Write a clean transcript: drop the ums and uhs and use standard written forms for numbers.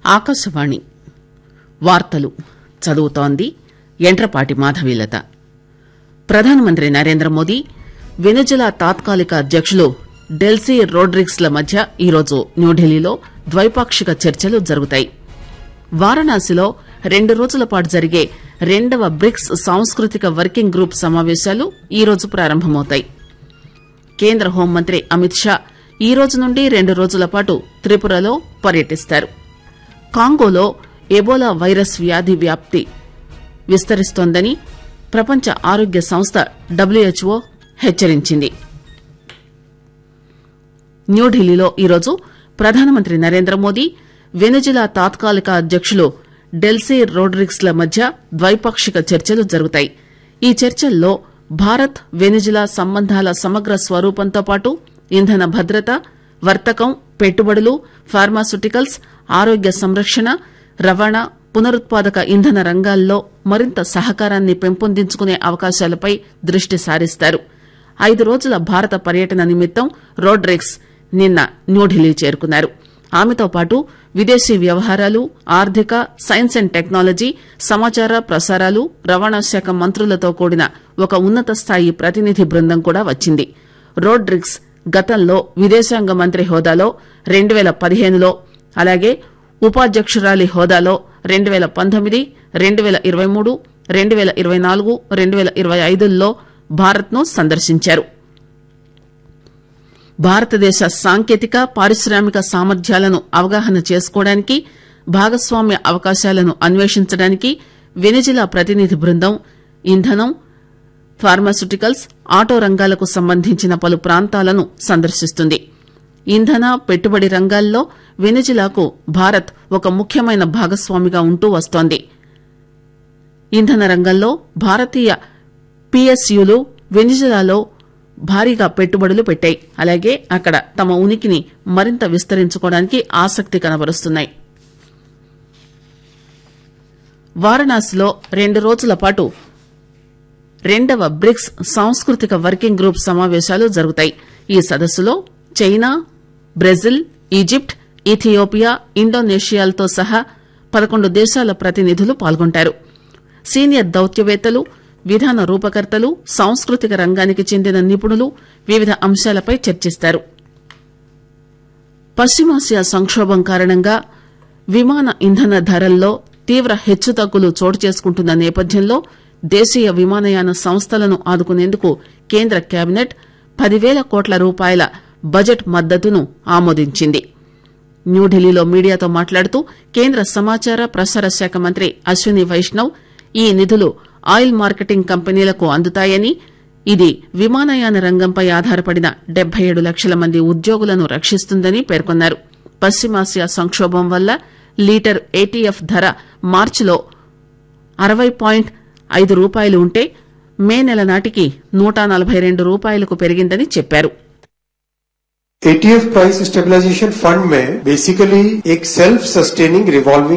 ఆకాశవాణి వార్తలు చదువుతోంది యంట్రపాటి మాధవీలత. ప్రధానమంత్రి నరేంద్రమోదీ వెనిజులా తాత్కాలిక అధ్యకులు డెల్సీ రోడ్రిగ్స్ ల మధ్య ఈరోజు న్యూఢిల్లీలో ద్వైపాక్షిక చర్చలు జరుగుతాయి. వారణాసిలో 2 రోజుల పాటు జరిగే 2వ బ్రిక్స్ సాంస్కృతిక వర్కింగ్ గ్రూప్ సమావేశాలు ఈరోజు ప్రారంభమవుతాయి. కేంద్ర హోంమంత్రి అమిత్ షా ఈ రోజు నుండి 2 రోజుల పాటు త్రిపురలో పర్యటిస్తారు. కాంగోలో ఎబోలా వైరస్ వ్యాధి వ్యాప్తి విస్తరిస్తోందని ప్రపంచ ఆరోగ్య సంస్థ WHO హెచ్చరించింది. న్యూఢిల్లీలో ఈరోజు ప్రధానమంత్రి నరేంద్రమోదీ వెనిజులా తాత్కాలిక అధ్యకులు డెల్సీ రోడ్రిగ్స్ ల మధ్య ద్వైపాక్షిక చర్చలు జరుగుతాయి. ఈ చర్చల్లో భారత్ వెనిజులా సంబంధాల సమగ్ర స్వరూపంతో పాటు ఇంధన భద్రత, వర్తకం, పెట్టుబడులు, ఫార్మాస్యూటికల్స్, ఆరోగ్య సంరక్షణ, రవాణా, పునరుత్పాదక ఇంధన రంగాల్లో మరింత సహకారాన్ని పెంపొందించుకునే అవకాశాలపై దృష్టి సారిస్తారు. 5 రోజుల భారత పర్యటన నిమిత్తం రోడ్రిగ్స్ నిన్న న్యూఢిల్లీ చేరుకున్నారు. ఆమెతో పాటు విదేశీ వ్యవహారాలు, ఆర్థిక, సైన్స్ అండ్ టెక్నాలజీ, సమాచార ప్రసారాలు, రవాణా శాఖ మంత్రులతో కూడిన ఒక ఉన్నత స్థాయి ప్రతినిధి బృందం కూడా వచ్చింది. రోడ్రిగ్స్ గతంలో విదేశాంగ మంత్రి హోదాలో 2015లో, అలాగే ఉపాధ్యకురాలి హోదాలో 2019, 2023, 2024, 2025ల్లో భారత్ను సందర్శించారు. భారతదేశ సాంకేతిక, పారిశ్రామిక సామర్థ్యాలను అవగాహన చేసుకోవడానికి, భాగస్వామ్య అవకాశాలను అన్వేషించడానికి వెనిజులా ప్రతినిధి బృందం ఇంధనం, ఫార్మాస్యూటికల్స్, ఆటో రంగాలకు సంబంధించిన పలు ప్రాంతాలను సందర్శిస్తుంది. ఇంధన, పెట్టుబడి రంగాల్లో వెనిజులాకు భారత్ ఒక ముఖ్యమైన భాగస్వామిగా ఉంటూ వస్తోంది. ఇంధన రంగంలో భారతీయ PSUలు వెనిజులాలో భారీగా పెట్టుబడులు పెట్టాయి. అలాగే అక్కడ తమ ఉనికిని మరింత విస్తరించుకోవడానికి ఆసక్తి కనబరుస్తున్నాయి. వారణాసిలో 2 రోజుల పాటు 2వ బ్రిక్స్ సాంస్కృతిక వర్కింగ్ గ్రూప్ సమావేశాలు జరుగుతాయి. ఈ సదస్సులో చైనా, బ్రెజిల్, ఈజిప్ట్, ఇథియోపియా, ఇండోనేషియాలతో సహా 11 దేశాల ప్రతినిధులు పాల్గొంటారు. సీనియర్ దౌత్యవేత్తలు, విధాన రూపకర్తలు, సాంస్కృతిక రంగానికి చెందిన నిపుణులు వివిధ అంశాలపై చర్చిస్తారు. పశ్చిమాసియా సంక్షోభం కారణంగా విమాన ఇంధన ధరల్లో తీవ్ర హెచ్చుతగ్గులు చోటు చేసుకుంటున్న నేపథ్యంలో దేశీయ విమానయాన సంస్థలను ఆదుకునేందుకు కేంద్ర కేబినెట్ 10,000 కోట్ల రూపాయల బడ్జెట్ మద్దతును ఆమోదించింది. న్యూఢిల్లీలో మీడియాతో మాట్లాడుతూ కేంద్ర సమాచార ప్రసార శాఖ మంత్రి అశ్విని వైష్ణవ్ ఈ నిధులు ఆయిల్ మార్కెటింగ్ కంపెనీలకు అందుతాయని, ఇది విమానయాన రంగంపై ఆధారపడిన 77 లక్షల మంది ఉద్యోగులను రక్షిస్తుందని పేర్కొన్నారు. పశ్చిమాసియా సంక్షోభం వల్ల లీటర్ ATF ధర మార్చిలో 60.5 రూపాయలు ఉంటే మే నెల నాటికి 142 రూపాయలకు పెరిగిందని చెప్పారు. ATF प्राइस स्टेबलाइजेशन फंड में बेसिकली एक सेल्फ सस्टेनिंग रिवॉल्विंग